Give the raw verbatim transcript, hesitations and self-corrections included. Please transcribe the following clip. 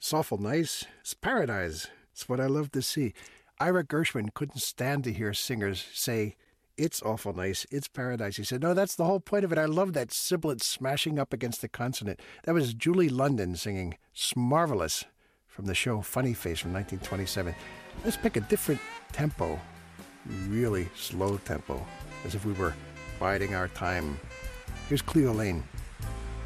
It's awful nice. It's paradise. It's what I love to see. Ira Gershwin couldn't stand to hear singers say, it's awful nice, it's paradise. He said, no, that's the whole point of it. I love that sibilant smashing up against the consonant. That was Julie London singing Smarvelous from the show Funny Face from nineteen twenty-seven. Let's pick a different tempo, really slow tempo, as if we were biding our time. Here's Cleo Lane.